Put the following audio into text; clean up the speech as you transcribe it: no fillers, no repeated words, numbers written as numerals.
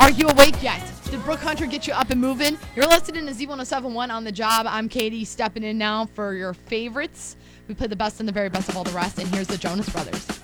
Are you awake yet? Did Brooke Hunter get you up and moving? You're listening to Z1071 on the job. I'm Katie, stepping in now for your favorites. We play the best and the very best of all the rest, and here's the Jonas Brothers.